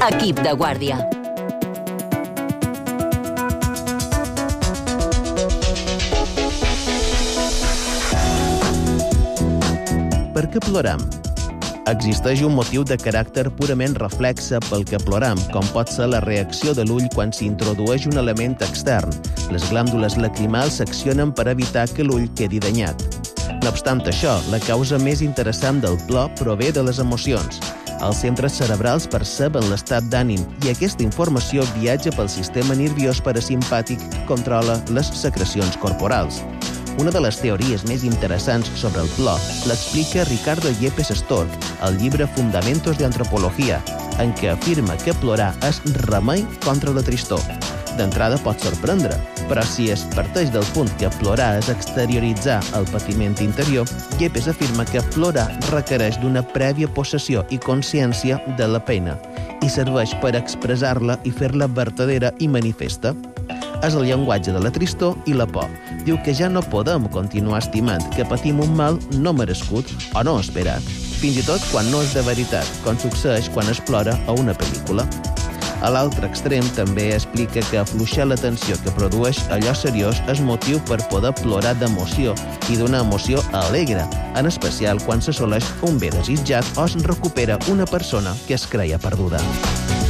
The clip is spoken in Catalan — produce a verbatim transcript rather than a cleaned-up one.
Equip de guàrdia. Per què ploram? Existeix un motiu de caràcter purament reflexe pel que ploram, com pot ser la reacció de l'ull quan s'introdueix un element extern. Les glàndules lacrimals s'accionen per evitar que l'ull quedi danyat. No obstant això, la causa més interessant del plor prové de les emocions. Els centres cerebrals perceben l'estat d'ànim i aquesta informació viatja pel sistema nerviós parasimpàtic que controla les secrecions corporals. Una de les teories més interessants sobre el plor l'explica Ricardo Yepes Stork al llibre Fundamentos de Antropología, en què afirma que plorar és remei contra la tristor. D'entrada pot sorprendre, però si es parteix del punt que plorar és exterioritzar el patiment interior, Yepes afirma que plorar requereix d'una prèvia possessió i consciència de la pena i serveix per expressar-la i fer-la vertadera i manifesta. És el llenguatge de la tristor i la por. Diu que ja no podem continuar estimant que patim un mal no merescut o no esperat, fins i tot quan no és de veritat, com succeeix quan es plora a una pel·lícula. A l'altre extrem també explica que afluixar la tensió que produeix allò seriós és motiu per poder plorar d'emoció i d'una emoció alegre, en especial quan s'assoleix un bé desitjat o es recupera una persona que es creia perduda.